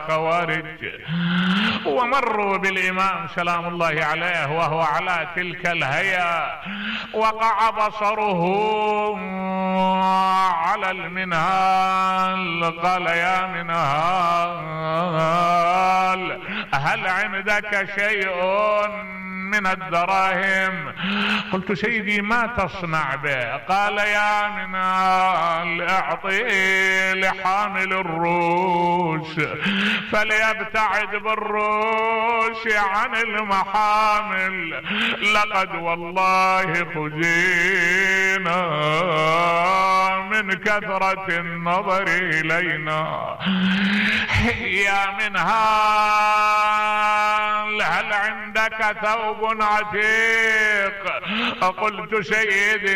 خوارج. ومروا بالإمام سلام الله عليه وهو على تلك الهيئة، وقع بصره على المنهال. قال: يا منهال، هل عندك شيء من الدراهم؟ قلت: سيدي ما تصنع به؟ قال: يا منهال، اعطيه لحامل الروس فليبتعد بالروس عن المحامل، لقد والله خزينا من كثرة النظر إلينا. يا منهال، هل عندك ثوب عتيق؟ قلت: سيدي